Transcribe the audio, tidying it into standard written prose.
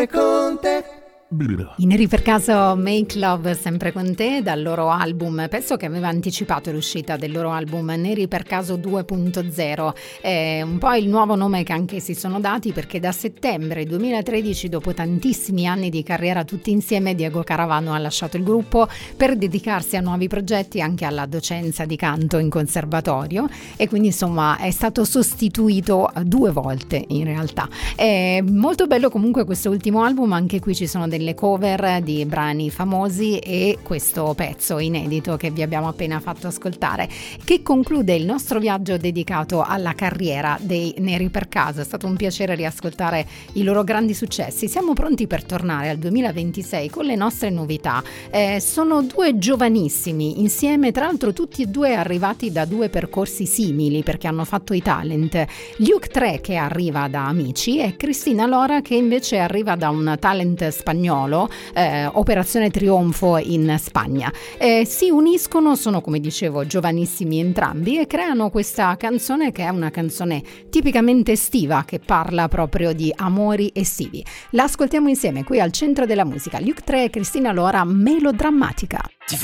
sempre con te. I Neri per caso, Make Love sempre con te, dal loro album, penso che aveva anticipato l'uscita del loro album Neri per caso 2.0, è un po' il nuovo nome che anche si sono dati, perché da settembre 2013, dopo tantissimi anni di carriera tutti insieme, Diego Caravano ha lasciato il gruppo per dedicarsi a nuovi progetti, anche alla docenza di canto in conservatorio, e quindi insomma è stato sostituito 2 volte in realtà. È molto bello comunque questo ultimo album, anche qui ci sono delle cover di brani famosi e questo pezzo inedito che vi abbiamo appena fatto ascoltare, che conclude il nostro viaggio dedicato alla carriera dei Neri per caso. È stato un piacere riascoltare i loro grandi successi. Siamo pronti per tornare al 2026 con le nostre novità. Sono 2 giovanissimi insieme, tra l'altro tutti e 2 arrivati da 2 percorsi simili, perché hanno fatto i talent. Luke 3 che arriva da Amici e Cristina Lora che invece arriva da un talent spagnolo, Operazione Trionfo in Spagna. Si uniscono, sono come dicevo giovanissimi entrambi, e creano questa canzone che è una canzone tipicamente estiva, che parla proprio di amori estivi. La ascoltiamo insieme qui al Centro della Musica. Luke 3 e Cristina Lora, Melodrammatica.